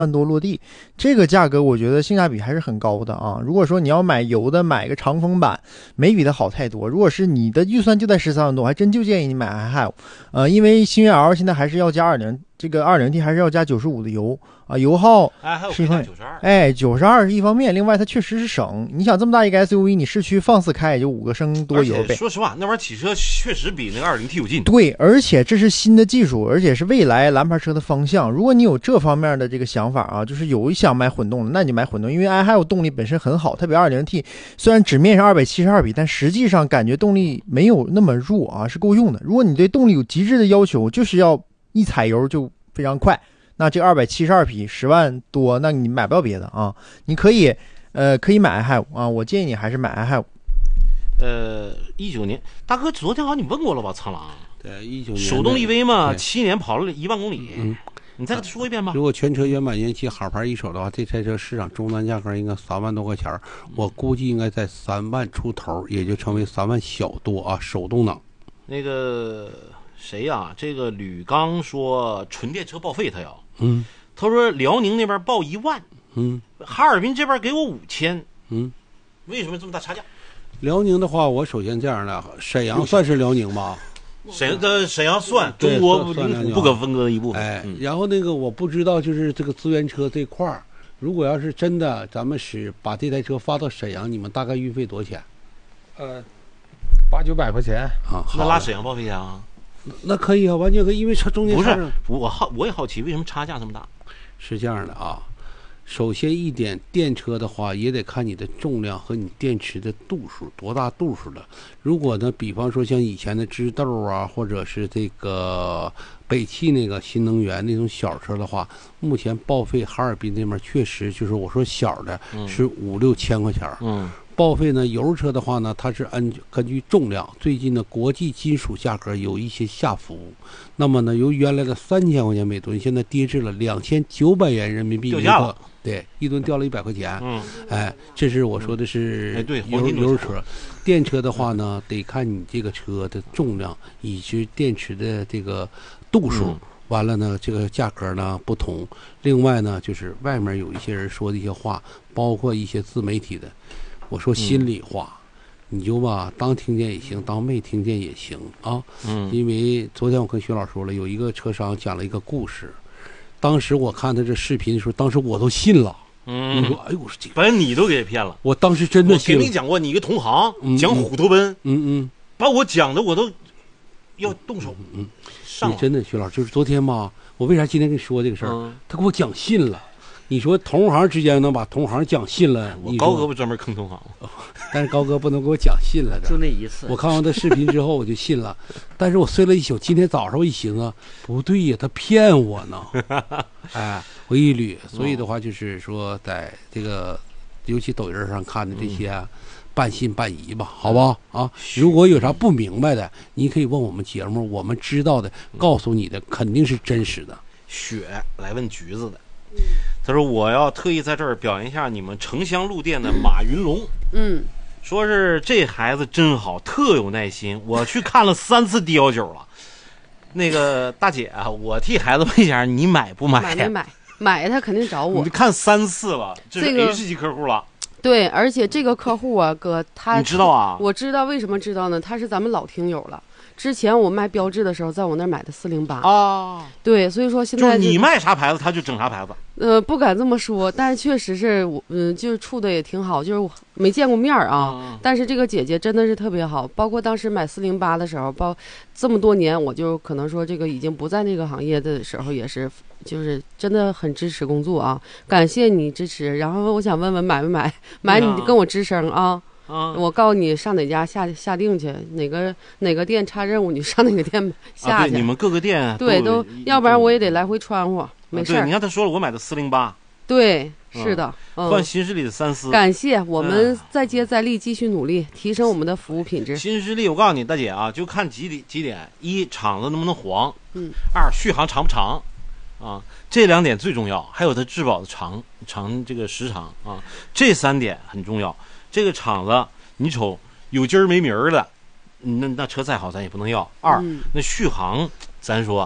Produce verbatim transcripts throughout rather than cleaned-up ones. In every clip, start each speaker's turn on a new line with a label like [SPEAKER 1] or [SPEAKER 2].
[SPEAKER 1] 万多落地，这个价格我觉得性价比还是很高的啊。如果说你要买油的，买个长风版，没比它好太多。如果是你的预算就在十三万多，还真就建议你买 i have， 呃，因为星越 L 现在还是要加二零，这个二零 T 还是要加九十五的油啊，油耗是一方面，哎，九十二是一方面，另外它确实是省。你想这么大一个 S U V， 你市区放肆开也就五个升多油呗。
[SPEAKER 2] 说实话，那玩意儿骑车确实比那个二零 T 有劲。
[SPEAKER 1] 对，而且这是新的技术，而且是未来蓝牌车的方向。如果你有这方面的这个想法啊，就是有想买混动的，那你买混动，因为 i have 动力本身很好，它比 二零 T 虽然纸面上二百七十二匹，但实际上感觉动力没有那么弱啊，是够用的。如果你对动力有极致的要求，就是要一踩油就非常快，那这二百七十二匹十万多，那你买不到别的啊。你可以呃可以买 i have 啊，我建议你还是买 i have。
[SPEAKER 2] 呃，一九年，大哥，昨天好像你问过了吧？苍狼，
[SPEAKER 3] 对，一九年
[SPEAKER 2] 手动 E V 嘛，七年跑了一万公里。
[SPEAKER 3] 嗯，
[SPEAKER 2] 你再说一遍吧。
[SPEAKER 3] 如果全车原版原漆好牌一手的话，这台车市场终端价格应该三万多块钱，我估计应该在三万出头，也就成为三万小多啊。手动挡。
[SPEAKER 2] 那个谁呀、啊？这个吕刚说纯电车报废，他要，
[SPEAKER 3] 嗯，
[SPEAKER 2] 他说辽宁那边报一万，
[SPEAKER 3] 嗯，
[SPEAKER 2] 哈尔滨这边给我五千，
[SPEAKER 3] 嗯，
[SPEAKER 2] 为什么这么大差价？
[SPEAKER 3] 辽宁的话，我首先这样的，沈阳算是辽宁吧？
[SPEAKER 2] 沈呃沈阳算中国不可分割的一部分。
[SPEAKER 3] 哎，然后那个我不知道，就是这个资源车这块儿，如果要是真的，咱们使把这台车发到沈阳，你们大概运费多少钱？
[SPEAKER 4] 呃，八九百块钱
[SPEAKER 3] 啊。
[SPEAKER 2] 那拉沈阳报废价啊？
[SPEAKER 3] 那可以啊，完全可以，因为它中间
[SPEAKER 2] 不是我好我也好奇，为什么差价这么大？
[SPEAKER 3] 是这样的啊。首先一点，电车的话也得看你的重量和你电池的度数，多大度数的。如果呢，比方说像以前的知豆啊，或者是这个北汽那个新能源那种小车的话，目前报废哈尔滨那边确实就是我说小的是五六千块钱。
[SPEAKER 2] 嗯。
[SPEAKER 3] 报废呢，油车的话呢，它是按根据重量。最近呢，国际金属价格有一些下浮，那么呢，由原来的三千块钱每吨，现在跌至了两千九百元人民币一吨。对，一吨掉了一百块钱。
[SPEAKER 2] 嗯，
[SPEAKER 3] 哎，这是我说的是
[SPEAKER 2] 哎，对，
[SPEAKER 3] 油油车。电车的话呢，得看你这个车的重量以及电池的这个度数。嗯，完了呢，这个价格呢不同。另外呢，就是外面有一些人说的一些话，包括一些自媒体的。我说心里话，嗯、你就吧，当听见也行，当没听见也行啊。
[SPEAKER 2] 嗯，
[SPEAKER 3] 因为昨天我跟徐老说了，有一个车商讲了一个故事，当时我看他这视频的时候，当时我都信了。
[SPEAKER 2] 嗯，
[SPEAKER 3] 你说，哎呦，我说这
[SPEAKER 2] 把你都给骗了。
[SPEAKER 3] 我当时真的信了。
[SPEAKER 2] 我跟你讲过，你一个同行讲虎头奔，
[SPEAKER 3] 嗯嗯，
[SPEAKER 2] 把我讲的我都要动手。
[SPEAKER 3] 嗯，
[SPEAKER 2] 上
[SPEAKER 3] 真的，徐老就是昨天吧，我为啥今天跟你说这个事儿？
[SPEAKER 2] 嗯、
[SPEAKER 3] 他给我讲信了。你说同行之间能把同行讲信了？
[SPEAKER 2] 我高哥不专门坑同行，
[SPEAKER 3] 但是高哥不能给我讲信了的。
[SPEAKER 4] 就那一次，
[SPEAKER 3] 我看完他视频之后我就信了，但是我睡了一宿，今天早上我一寻思，不对呀，他骗我呢。哎，我一捋，所以的话就是说，在这个尤其抖音上看的这些、啊，半信半疑吧，好不好啊？如果有啥不明白的，你可以问我们节目，我们知道的，告诉你的肯定是真实的。
[SPEAKER 2] 雪来问橘子的。他说：“我要特意在这儿表扬一下你们城乡路店的马云龙，
[SPEAKER 5] 嗯，
[SPEAKER 2] 说是这孩子真好，特有耐心。我去看了三次第幺九了。那个大姐啊，我替孩子问一下，你买不买？
[SPEAKER 5] 买没买？买他肯定找我。
[SPEAKER 2] 你看三次了，这是 H 级客户了。
[SPEAKER 5] 这个、对，而且这个客户啊，哥他
[SPEAKER 2] 你知道啊？
[SPEAKER 5] 我知道为什么知道呢？他是咱们老听友了。”之前我卖标致的时候，在我那儿买的四零八
[SPEAKER 2] 啊，
[SPEAKER 5] 对，所以说现在
[SPEAKER 2] 就是你卖啥牌子，他就整啥牌子。
[SPEAKER 5] 呃，不敢这么说，但是确实是我，嗯、呃，就是处的也挺好，就是我没见过面啊、嗯。但是这个姐姐真的是特别好，包括当时买四零八的时候，包这么多年，我就可能说这个已经不在那个行业的时候，也是就是真的很支持工作啊，感谢你支持。然后我想问问买没买，买你跟我吱声啊。
[SPEAKER 2] 啊、
[SPEAKER 5] 我告诉你上哪家下下定去，哪个哪个店差任务，你上哪个店下去。
[SPEAKER 2] 啊、你们各个店
[SPEAKER 5] 对都，要不然我也得来回穿乎，没事、
[SPEAKER 2] 啊。对，你看他说了，我买的四零八。
[SPEAKER 5] 对，是的，
[SPEAKER 2] 嗯，换、嗯、新势力的三思。
[SPEAKER 5] 感谢，我们再接再厉，继续努力，提升我们的服务品质。
[SPEAKER 2] 新势力，我告诉你，大姐啊，就看几点几点：一，厂子能不能黄；
[SPEAKER 5] 嗯，
[SPEAKER 2] 二，续航长不长。啊，这两点最重要，还有它质保的长长这个时长啊，这三点很重要。这个厂子你瞅有今儿没名儿的，那那车再好咱也不能要。二、嗯、那续航咱说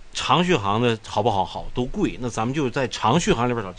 [SPEAKER 2] 长续航的好不好？好，都贵。那咱们就在长续航里边找